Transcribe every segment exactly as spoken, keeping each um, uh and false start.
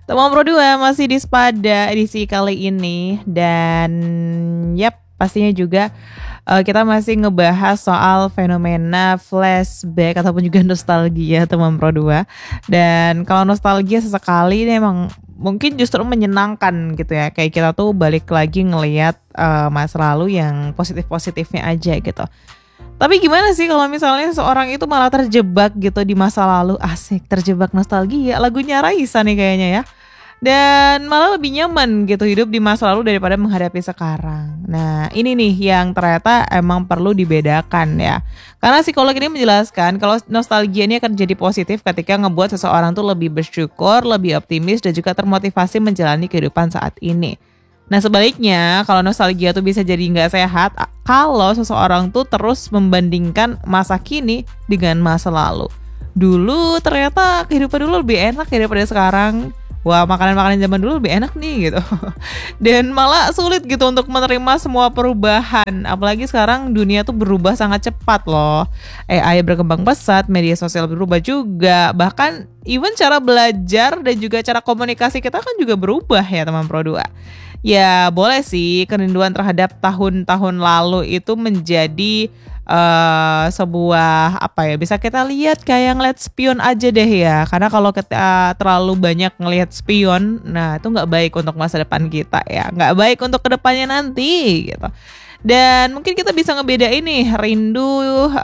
Teman Pro dua masih di Spada edisi kali ini. Dan yap, pastinya juga uh, kita masih ngebahas soal fenomena flashback ataupun juga nostalgia teman Pro dua. Dan kalau nostalgia sesekali ini emang mungkin justru menyenangkan gitu ya. Kayak kita tuh balik lagi ngelihat uh, masa lalu yang positif-positifnya aja gitu. Tapi gimana sih kalau misalnya seorang itu malah terjebak gitu di masa lalu. Asik, terjebak nostalgia. Lagunya Raisa nih kayaknya ya. Dan malah lebih nyaman gitu hidup di masa lalu daripada menghadapi sekarang. Nah ini nih yang ternyata emang perlu dibedakan ya. Karena psikolog ini menjelaskan kalau nostalgia ini akan jadi positif ketika ngebuat seseorang tuh lebih bersyukur, lebih optimis dan juga termotivasi menjalani kehidupan saat ini. Nah sebaliknya kalau nostalgia tuh bisa jadi nggak sehat kalau seseorang tuh terus membandingkan masa kini dengan masa lalu. Dulu ternyata kehidupan dulu lebih enak daripada sekarang. Wah makanan-makanan zaman dulu lebih enak nih gitu. Dan malah sulit gitu untuk menerima semua perubahan. Apalagi sekarang dunia tuh berubah sangat cepat loh. A I berkembang pesat, media sosial berubah juga. Bahkan even cara belajar dan juga cara komunikasi kita kan juga berubah ya teman Pro dua. Ya boleh sih kerinduan terhadap tahun-tahun lalu itu menjadi uh, sebuah apa ya, bisa kita lihat kayak ngeliat spion aja deh ya. Karena kalau kita terlalu banyak ngelihat spion, nah itu nggak baik untuk masa depan kita ya, nggak baik untuk kedepannya nanti gitu. Dan mungkin kita bisa ngebedain nih rindu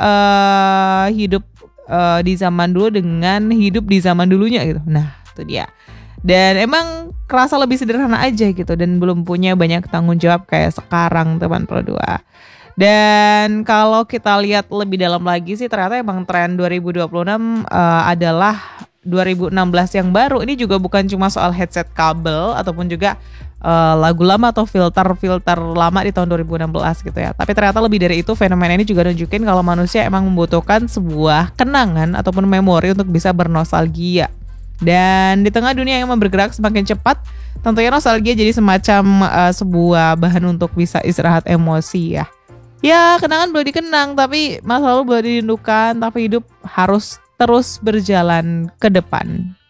uh, hidup uh, di zaman dulu dengan hidup di zaman dulunya gitu. Nah itu dia. Dan emang kerasa lebih sederhana aja gitu dan belum punya banyak tanggung jawab kayak sekarang teman Pro dua. Dan kalau kita lihat lebih dalam lagi sih ternyata emang tren dua ribu dua puluh enam uh, adalah dua ribu enam belas yang baru. Ini juga bukan cuma soal headset kabel ataupun juga uh, lagu lama atau filter-filter lama di tahun dua ribu enam belas gitu ya. Tapi ternyata lebih dari itu fenomena ini juga nunjukin kalau manusia emang membutuhkan sebuah kenangan ataupun memori untuk bisa bernostalgia. Dan di tengah dunia yang bergerak semakin cepat, tentunya nostalgia jadi semacam uh, sebuah bahan untuk bisa istirahat emosi ya. Ya kenangan boleh dikenang, tapi masa lalu boleh dirindukan, tapi hidup harus terus berjalan ke depan.